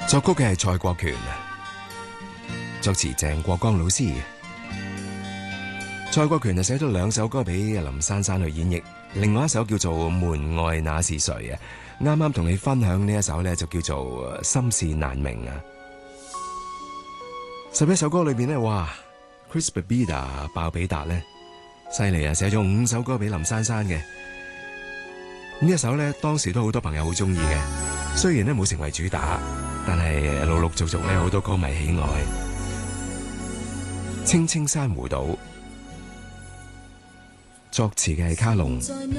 作曲嘅係蔡國權，作詞鄭國江老師。蔡國權就寫咗2首歌俾林珊珊去演繹，另外一首叫做《門外那是誰》啊，啱啱同你分享呢一首呢，就叫做《心事難明》啊。11首歌裏邊呢，哇 Chris Babida 鮑比達呢，犀利啊，寫咗5首歌俾林珊珊嘅。呢一首呢，當時都好多朋友好中意嘅，雖然呢冇成為主打，但係陸陸續續呢，好多歌迷喜愛。青青珊瑚島作詞嘅係卡龍。